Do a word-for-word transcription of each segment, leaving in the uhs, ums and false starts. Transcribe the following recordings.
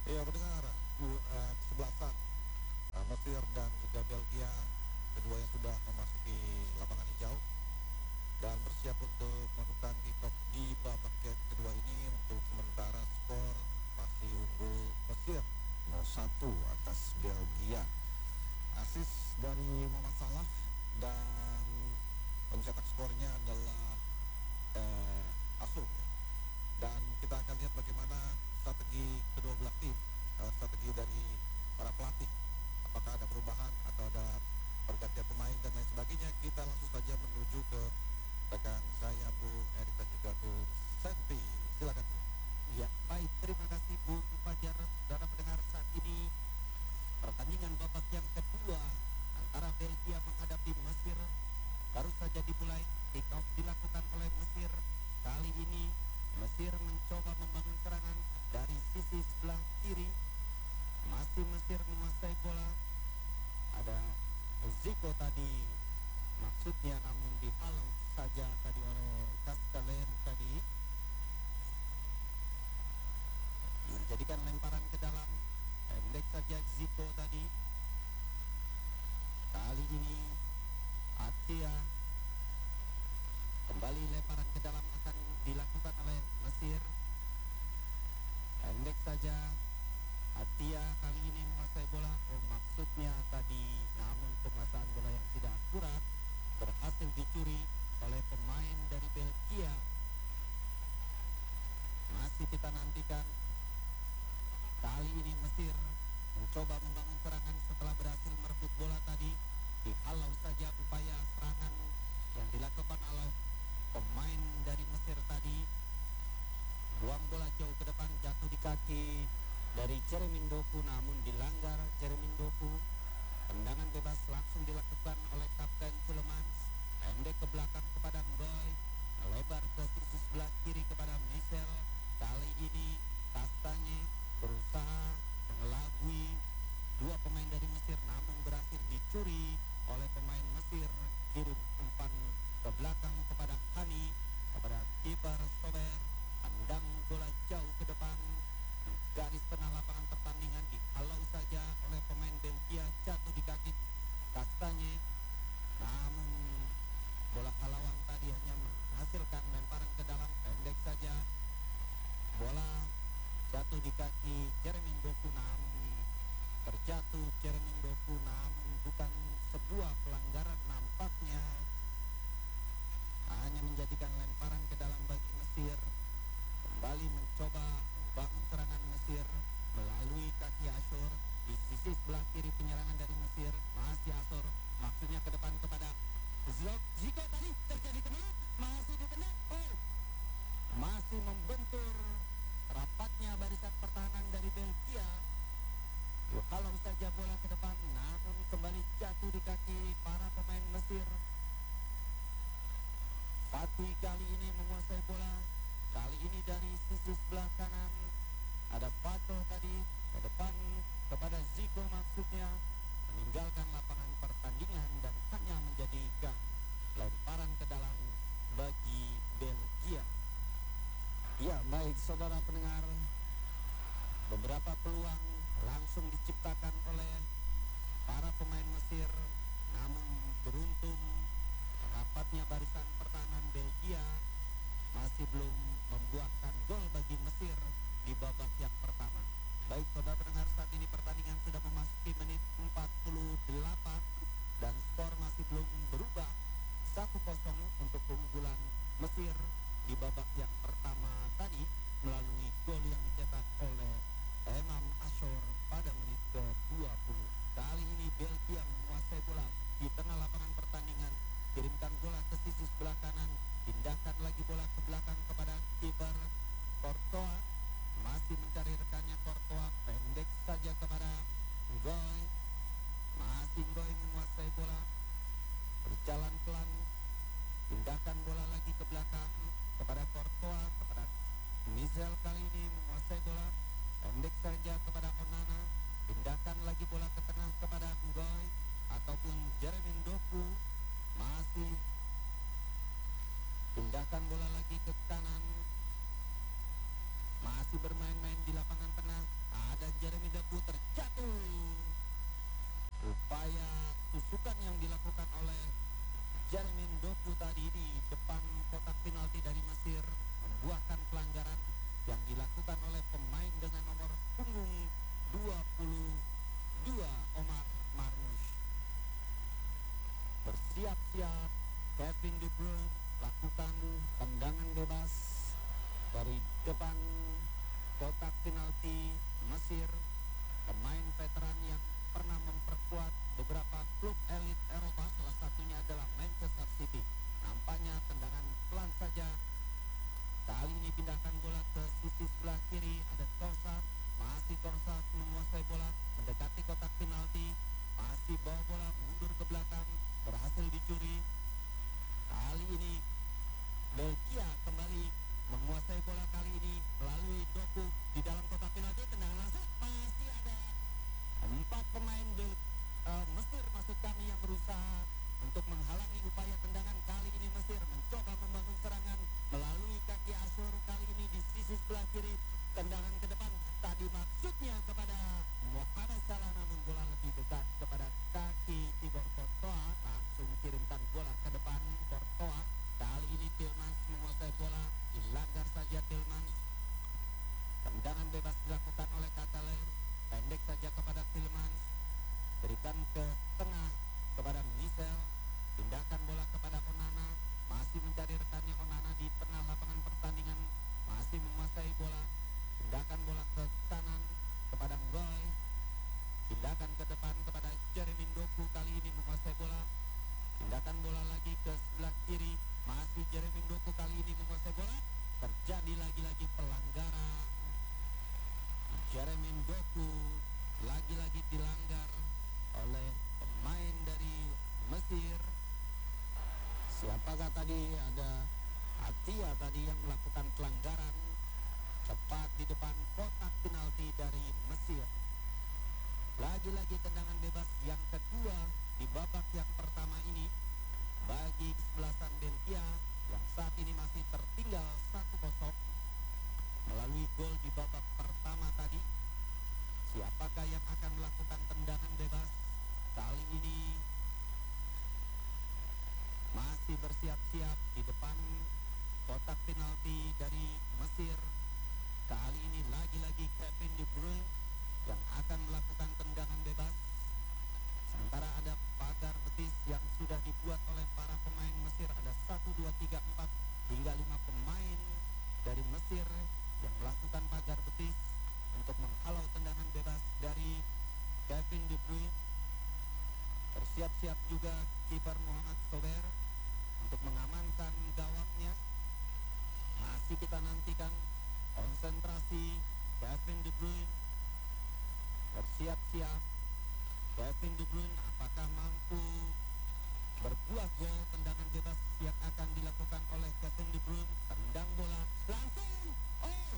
Iya pendengar, du- eh, kesebelasan eh, Mesir dan juga Belgia keduanya sudah memasuki lapangan hijau dan bersiap untuk melakukan kick-off di babak yang kedua ini. Untuk sementara skor masih unggul Mesir nol satu atas Belgia. Asis dari Muhammad Salah dan pencetak skornya adalah eh, Asum. Dan kita akan lihat bagaimana strategi kedua belah tim, eh, strategi dari para pelatih. Apakah ada perubahan atau ada pergantian pemain dan lain sebagainya. Kita langsung saja menuju ke rekan saya Bung Erik dan juga Bung Santi. Silakan Bu. Ya, baik. Terima kasih Bung Fajar. Saudara pendengar, saat ini pertandingan babak yang kedua antara Belgia menghadapi Mesir baru saja dimulai. Kick off dilakukan oleh Mesir. Kali ini Mesir mencoba membangun serangan dari sisi sebelah kiri. Masih Mesir menguasai bola. Ada Zico tadi, maksudnya, namun dihalau saja tadi oleh Casteller tadi, menjadikan lemparan ke dalam. Pendek saja Zico tadi. Kali ini Atia, kembali lemparan ke dalam akan dilakukan oleh Mesir. Pendek saja Atia kali ini menguasai bola. Oh, maksudnya tadi, namun penguasaan bola yang tidak akurat berhasil dicuri oleh pemain dari Belgia. Masih kita nantikan. Kali ini Mesir mencoba membangun serangan setelah berhasil merebut bola tadi. Dihalau saja upaya serangan yang dilakukan oleh pemain dari Mesir tadi. Buang bola jauh ke depan, jatuh di kaki dari Jeremy Doku, namun dilanggar Jeremy Doku. Tendangan bebas langsung dilakukan oleh Kapten Sulemans. Pendek ke belakang kepada Ngoy, lebar ke sisi sebelah kiri kepada Michel. Kali ini Kastanye berusaha mengelabui dua pemain dari Mesir, namun berhasil dicuri oleh pemain Mesir. Kirim umpan ke belakang kepada Hani, kepada kiper Sober. Tendang bola jauh ke depan, garis tengah lapangan pertandingan dihalau saja oleh pemain Belgia, jatuh di kaki Kastanye. Namun bola halauan tadi hanya menghasilkan lemparan ke dalam. Pendek saja bola jatuh di kaki Jeremy Doku, namun terjatuh Jeremy Doku, namun bukan sebuah pelanggaran nampaknya. Hanya menjadikan lemparan ke dalam bagi Mesir. Kembali mencoba membangun serangan Mesir melalui kaki Ashur. Di sisi sebelah kiri penyerangan dari Mesir masih Ashur, maksudnya ke depan kepada Zlok. Jika tadi terjadi kemana, masih ditendang. Oh, masih membentur rapatnya barisan pertahanan dari Belgia. Kalau saja bola ke depan, namun kembali jatuh di kaki para pemain Mesir. Fatih kali ini menguasai bola. Kali ini dari sisi sebelah kanan ada Fato tadi ke depan kepada Zico, maksudnya meninggalkan lapangan pertandingan dan hanya menjadikan lemparan ke dalam bagi Belgia. Ya, baik saudara pendengar, beberapa peluang langsung diciptakan oleh para pemain Mesir, namun beruntung rapatnya barisan pertahanan Belgia masih belum membuahkan gol bagi Mesir di babak yang pertama. Baik saudara pendengar, saat ini pertandingan sudah memasuki menit empat puluh delapan dan skor masih belum berubah, satu kosong untuk keunggulan Mesir di babak yang pertama tadi melalui gol yang dicetak oleh Emam Ashur pada menit ke dua puluh. Kali ini Belgia menguasai bola di tengah lapangan pertandingan, kirimkan bola ke sisi sebelah kanan, pindahkan lagi bola ke belakang kepada kiper bersiap-siap. Kevin De Bruyne lakukan tendangan bebas dari depan kotak penalti Mesir. Pemain veteran yang pernah memperkuat beberapa klub elit Eropa, salah satunya adalah Manchester City. Nampaknya tendangan pelan saja. Kali ini pindahkan bola ke sisi sebelah kiri. Ada Trossard, masih Trossard menguasai bola, mendekati kotak penalti, masih bawa bola mundur ke belakang, berhasil dicuri. Kali ini Belgia kembali menguasai bola, kali ini melalui Doku di dalam kotak penalti. Tendangan langsung, masih ada empat pemain Bel uh, Mesir maksud kami yang berusaha untuk menghalangi upaya tendangan. Kali ini Mesir mencoba membangun serangan melalui kaki Asur, kali ini di sisi sebelah kiri. Tendangan ke depan, tadi maksudnya kepada Mohamed Salah, namun bola lebih dekat kepada kaki Thibaut Courtois. Langsung kirimkan bola ke depan Courtois. Kali ini Tielemans menguasai bola, dilanggar saja Tielemans. Tendangan bebas dilakukan oleh Kataler, pendek saja kepada Tielemans, berikan ke tengah kepada Michel, pindahkan bola kepada Onana, masih mencari rekannya Onana di tengah lapangan pertandingan, masih menguasai bola, pindahkan bola ke kanan kepada Ngoy, pindahkan ke depan kepada Jeremy Doku, kali ini menguasai bola, pindahkan bola lagi ke sebelah kiri, masih Jeremy Doku, kali ini menguasai bola. Terjadi lagi-lagi pelanggaran. Jeremy Doku lagi-lagi dilanggar oleh pemain dari Mesir. Siapakah tadi? Ada Atia tadi yang melakukan pelanggaran tepat di depan kotak penalti dari Mesir. Lagi-lagi tendangan bebas yang kedua di babak yang pertama ini bagi kesebelasan Belgia yang saat ini masih tertinggal satu kosong melalui gol di babak pertama tadi. Siapakah yang akan melakukan tendangan bebas kali ini? Masih bersiap-siap di depan kotak penalti dari Mesir. Kali ini lagi-lagi Kevin De Bruyne yang akan melakukan tendangan bebas. Sementara ada pagar betis yang sudah dibuat oleh para pemain Mesir. Ada satu, dua, tiga, empat hingga lima pemain dari Mesir yang melakukan pagar betis untuk menghalau tendangan bebas dari Kevin De Bruyne. Bersiap-siap juga kiper Mohamed Sober untuk mengamankan gawangnya. Masih kita nantikan konsentrasi Kevin De Bruyne. Bersiap-siap Kevin De Bruyne apakah mampu berbuah gol. Tendangan bebas yang akan dilakukan oleh Kevin De Bruyne. Tendang bola langsung, oh,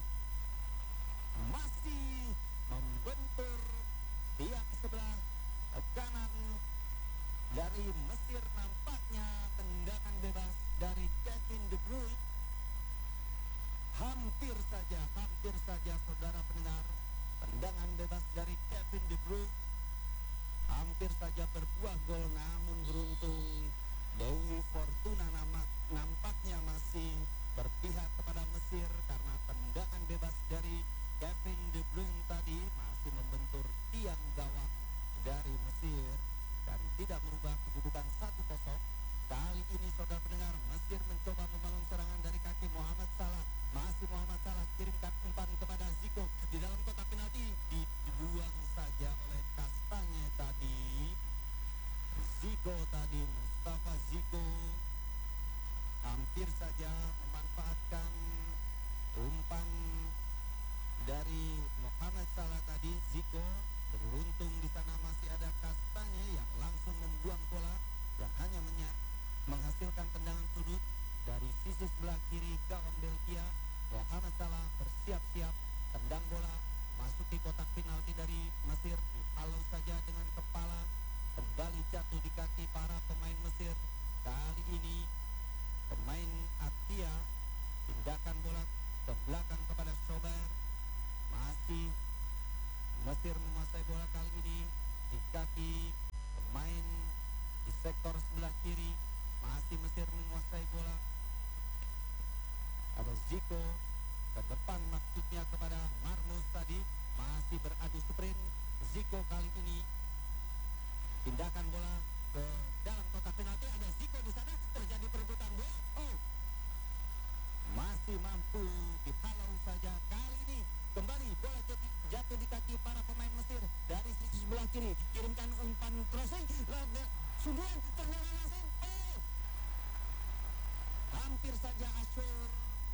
masih membentur tiang sebelah kanan dari Mesir. Nampaknya tendangan bebas dari Kevin De Bruyne. Hampir saja, hampir saja saudara pendengar, tendangan bebas dari Kevin De Bruyne hampir saja berbuah gol, namun beruntung Dewi Fortuna namak, nampaknya masih berpihak kepada Mesir karena tendangan bebas dari Kevin De Bruyne tadi masih membentur tiang gawang dari Mesir dan tidak merubah kedudukan satu kosong. Kali ini saudara pendengar, Mesir mencoba membangun serangan dari kaki Mohamed Salah. Masih Mohamed Salah kirimkan umpan kepada Zico di dalam kotak penalti, dibuang saja oleh Kastanye tadi. Zico tadi, Mustafa Zico hampir saja memanfaatkan umpan dari Mohamed Salah tadi. Zico beruntung di sana masih ada Kastanye yang langsung membuang bola yang hanya menyak menghasilkan tendangan sudut dari sisi sebelah kiri gawang Belgia. Mohamed Salah bersiap-siap tendang bola masuki kotak penalti dari Mesir, dihalau saja dengan kepala, kembali jatuh di kaki para pemain Mesir. Kali ini pemain Atia pindahkan bola ke belakang kepada Sober. Masih Mesir menguasai bola kali ini di kaki pemain di sektor sebelah kiri. Masih Mesir menguasai bola. Ada Zico ke depan maksudnya kepada Marmous tadi. Masih beradu sprint. Zico kali ini pindahkan bola ke dalam kotak penalti. Ada Zico jatuh di kaki para pemain Mesir. Dari sisi sebelah kiri kirimkan umpan crossing, sundulan tendangan langsung. Oh, hampir saja Asyur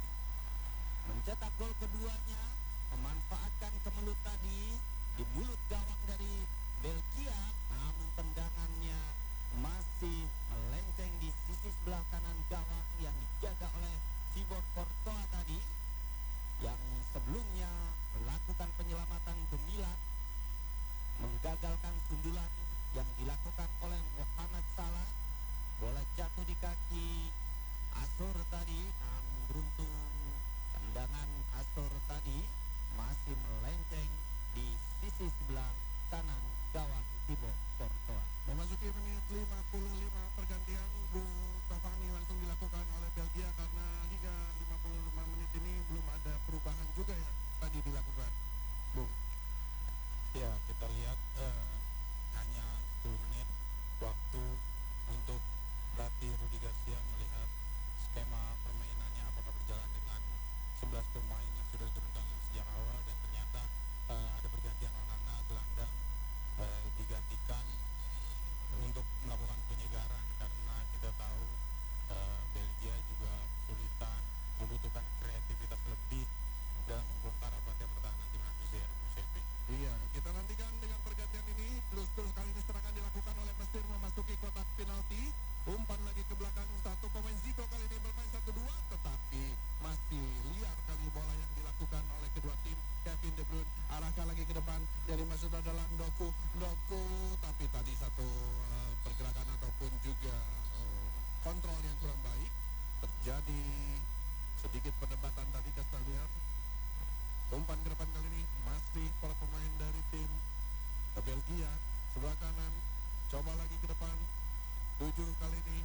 mencetak gol keduanya, memanfaatkan kemelut tadi di mulut gawang dari Belgia, namun tendangannya masih melenceng di sisi sebelah kanan gawang yang dijaga oleh Thibaut Courtois tadi, yang sebelumnya melakukan penyelamatan gemilang, menggagalkan sundulan yang dilakukan oleh Mohamed Salah. Bola jatuh di kaki Asyur tadi, namun beruntung tendangan Asyur tadi masih melenceng di sisi sebelah kanan gawang Thibaut Courtois. Memasuki menit lima puluh lima pergantian, Bu Tafani, langsung dilakukan oleh Belgia karena hingga lima puluh lima menit ini belum ada perubahan juga ya tadi dilakukan, Bung. Ya, kita lihat eh, hanya sepuluh menit waktu untuk pelatih Rudi Garcia melihat skema permainannya apakah berjalan dengan sebelas pemain yang sudah diturunkan sejak awal, dan ternyata eh, ada pergantian Onana, gelandang eh, digantikan untuk melakukan penyegaran, karena kita tahu eh, Belgia juga kesulitan, membutuhkan kreativitas lebih dalam membongkar apatnya pertahanan timnas Mesir. Musepi. Iya, kita nantikan dengan pergantian ini. Terus-terus kali ini serangan dilakukan oleh Mesir memasuki kotak penalti. Umpan lagi ke belakang, satu pemain Zico kali ini bermain satu dua, tetapi masih liar kali bola yang dilakukan oleh kedua tim. Kevin De Bruyne arahkan lagi ke depan, dari maksud adalah Ndoku, Ndoku, tapi tadi satu uh, pergerakan ataupun juga uh, kontrol yang kurang baik. Terjadi sedikit perdebatan tadi, Castalier. Umpan ke depan kali ini masih para pemain dari tim Belgia. Sebelah kanan, coba lagi ke depan, tujuh kali ini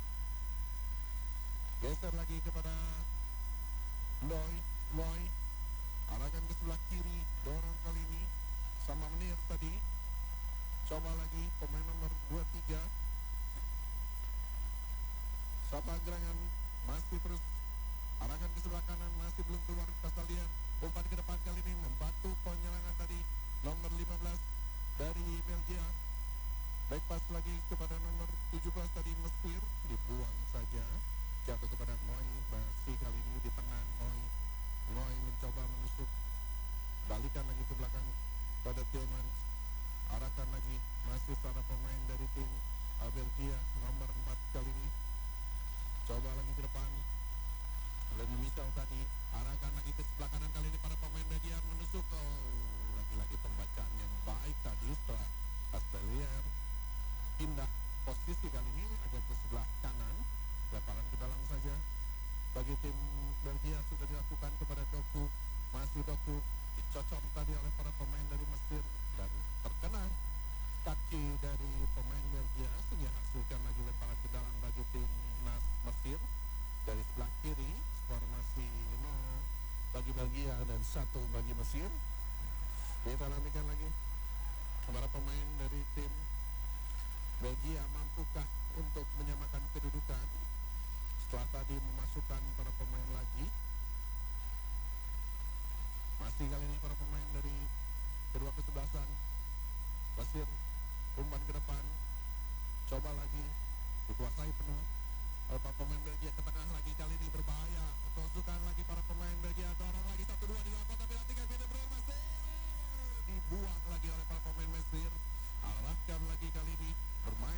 geser lagi kepada Loy, Loy arahkan ke sebelah kiri, dorong kali ini sama Menir tadi. Coba lagi pemain nomor dua puluh tiga Sapa gerangan, masih terus arahkan ke sebelah kanan, masih belum keluar Castalier. Umpan ke depan kali ini membantu penyerangan tadi nomor lima belas dari Belgia. Back pass lagi kepada nomor tujuh belas tadi Mesir, dibuang saja, jatuh kepada Moy. Masih kali ini di tengah Moy. Moy mencoba menusuk, balikan lagi ke belakang pada Tillman. Arahkan lagi, masih para pemain dari tim Belgia nomor empat kali ini. Coba lagi ke depan, dan memisau tadi, arahkan lagi ke sebelah kanan kali ini para pemain Belgia menusuk. Oh, lagi-lagi pembacaan yang baik tadi setelah Castalier pindah posisi kali ini agak ke sebelah kanan, lemparan ke dalam saja bagi tim Belgia sudah dilakukan kepada Doku. Masih Doku dicocok tadi oleh para pemain dari Mesir dan terkena kaki dari pemain Belgia, sehingga hasilkan lagi lemparan ke dalam bagi timnas Mesir. Dari sebelah kiri skor masih nol bagi Belgia dan satu bagi Mesir. Kita nantikan lagi para pemain dari tim Belgia mampukah untuk menyamakan kedudukan.